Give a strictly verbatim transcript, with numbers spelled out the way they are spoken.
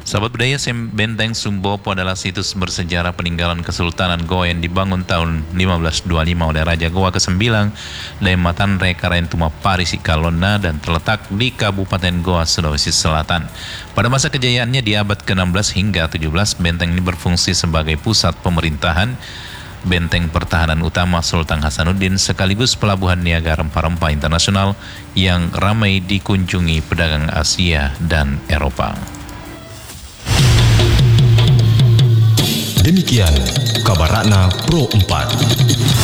Sahabat budaya, Benteng Sumbopo adalah situs bersejarah peninggalan Kesultanan Goa yang dibangun tahun lima belas dua puluh lima oleh Raja Goa kesembilan Lematanre Karentuma Parisi Kalona dan terletak di Kabupaten Goa, Sulawesi Selatan. Pada masa kejayaannya di abad ke enam belas hingga tujuh belas, benteng ini berfungsi sebagai pusat pemerintahan, benteng pertahanan utama Sultan Hasanuddin, sekaligus pelabuhan niaga rempah-rempah internasional yang ramai dikunjungi pedagang Asia dan Eropa. Demikian kabar Ratna Pro empat.